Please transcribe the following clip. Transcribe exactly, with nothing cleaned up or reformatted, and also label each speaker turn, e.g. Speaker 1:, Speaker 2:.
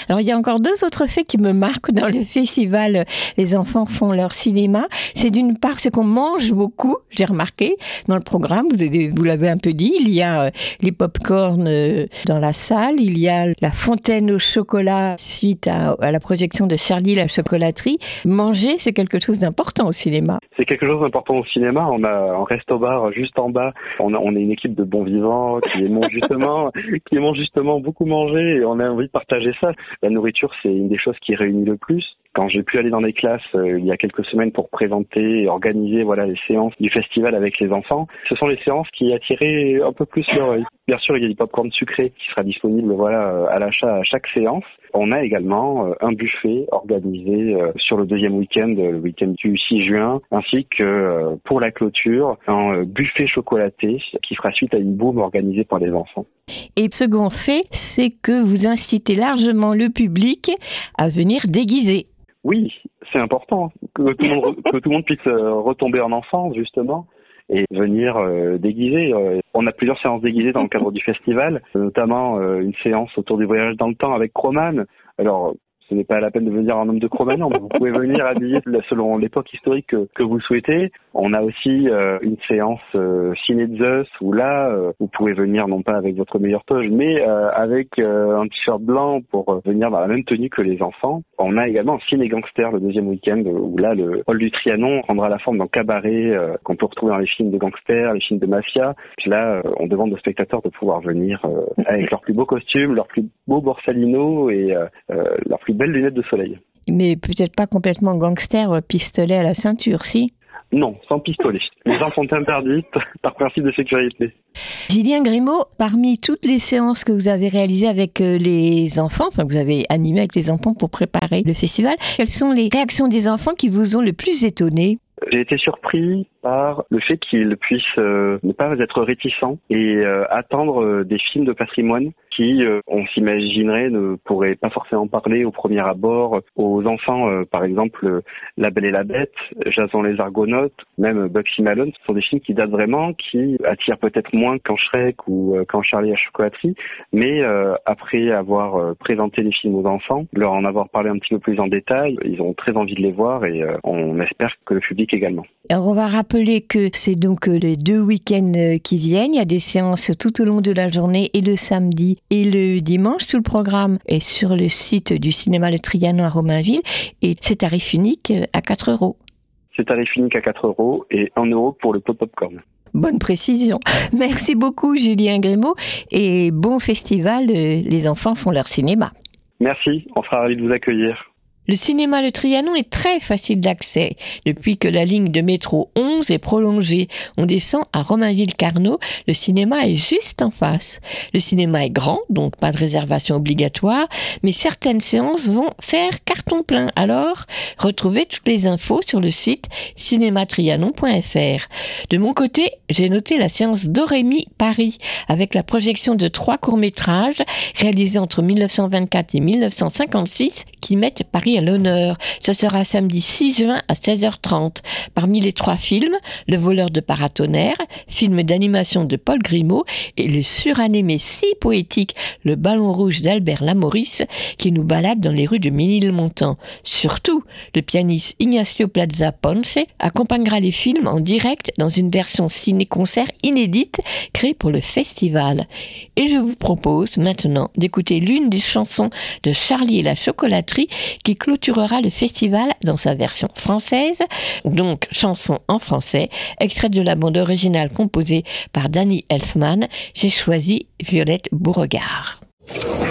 Speaker 1: Alors, il y a encore deux autres faits qui me marquent dans le festival Les enfants font leur cinéma. C'est d'une part ce qu'on mange beaucoup, j'ai remarqué, dans le programme, vous, avez, vous l'avez un peu dit, il y a euh, les pop-corn euh, dans la salle, il y a la fontaine au chocolat suite à, à la projection de Charlie la chocolaterie. Manger, c'est quelque chose d'important au cinéma.
Speaker 2: C'est quelque chose d'important au cinéma. On a un resto-bar juste en bas. On, a, on est une équipe de bons vivants qui aimons justement, qui aimons justement beaucoup manger et on a envie de partager ça. La nourriture, c'est une des choses qui réunit le plus. Quand j'ai pu aller dans les classes euh, il y a quelques semaines pour présenter et organiser voilà les séances du festival avec les enfants, ce sont les séances qui attiraient un peu plus l'oreille. Bien sûr, il y a du popcorn sucré qui sera disponible voilà à l'achat à chaque séance. On a également euh, un buffet organisé euh, sur le deuxième week-end, le week-end du six juin, ainsi que euh, pour la clôture, un euh, buffet chocolaté qui fera suite à une boum organisée par les enfants.
Speaker 1: Et le second fait, c'est que vous incitez largement le public à venir déguiser.
Speaker 2: Oui, c'est important que tout le monde, que tout le monde puisse retomber en enfance, justement, et venir euh, déguiser. On a plusieurs séances déguisées dans le cadre du festival, notamment euh, une séance autour du voyage dans le temps avec Croman. Alors, ce n'est pas la peine de venir en homme de Cro-Magnon, mais vous pouvez venir habillé selon l'époque historique que, que vous souhaitez. On a aussi euh, une séance euh, Ciné Zeus où là, euh, vous pouvez venir non pas avec votre meilleure toge, mais euh, avec euh, un t-shirt blanc pour euh, venir dans la même tenue que les enfants. On a également un Ciné Gangster le deuxième week-end où là, le hall du Trianon prendra la forme d'un cabaret euh, qu'on peut retrouver dans les films de gangsters, les films de mafia. Puis là, euh, on demande aux spectateurs de pouvoir venir euh, avec leurs plus beaux costumes, leurs plus beaux Borsalino et euh, euh, leurs plus belles lunettes de soleil.
Speaker 1: Mais peut-être pas complètement gangster, pistolet à la ceinture, si ?
Speaker 2: Non, sans pistolet. Les armes sont interdites par principe de sécurité.
Speaker 1: Julien Grimaud, parmi toutes les séances que vous avez réalisées avec les enfants, enfin que vous avez animées avec les enfants pour préparer le festival, quelles sont les réactions des enfants qui vous ont le plus étonné ?
Speaker 2: J'ai été surpris par le fait qu'ils puissent euh, ne pas être réticents et euh, attendre euh, des films de patrimoine qui, euh, on s'imaginerait, ne pourraient pas forcément parler au premier abord aux enfants. Euh, par exemple, euh, La Belle et la Bête, Jason les Argonautes, même Bugsy Malone, ce sont des films qui datent vraiment, qui attirent peut-être moins qu'en Shrek ou euh, qu'en Charlie la chocolaterie, mais euh, après avoir euh, présenté les films aux enfants, leur en avoir parlé un petit peu plus en détail, ils ont très envie de les voir et euh, on espère que le public également.
Speaker 1: Alors on va rappeler que c'est donc les deux week-ends qui viennent. Il y a des séances tout au long de la journée et le samedi et le dimanche. Tout le programme est sur le site du cinéma Le Trianon à Romainville et c'est tarif unique à quatre euros.
Speaker 2: C'est tarif unique à quatre euros et un euro pour le pot de popcorn.
Speaker 1: Bonne précision. Merci beaucoup Julien Grimaud et bon festival. Les enfants font leur cinéma.
Speaker 2: Merci, on sera ravis de vous accueillir.
Speaker 1: Le cinéma Le Trianon est très facile d'accès. Depuis que la ligne de métro onze est prolongée, on descend à Romainville-Carnot. Le cinéma est juste en face. Le cinéma est grand, donc pas de réservation obligatoire, mais certaines séances vont faire carton plein. Alors, retrouvez toutes les infos sur le site cinéma trianon point f r. De mon côté, j'ai noté la séance Dorémy Paris, avec la projection de trois courts-métrages réalisés entre mille neuf cent vingt-quatre et mille neuf cent cinquante-six qui mettent Paris à l'honneur. Ce sera samedi six juin à seize heures trente. Parmi les trois films, Le voleur de paratonnerre, film d'animation de Paul Grimaud, et le suranimé si poétique Le ballon rouge d'Albert Lamoris, qui nous balade dans les rues de Ménilmontant. Surtout, le pianiste Ignacio Plaza Ponce accompagnera les films en direct dans une version ciné-concert inédite créée pour le festival. Et je vous propose maintenant d'écouter l'une des chansons de Charlie et la chocolaterie qui clôturera le festival dans sa version française, donc chanson en français, extrait de la bande originale composée par Danny Elfman. J'ai choisi Violette Beauregard.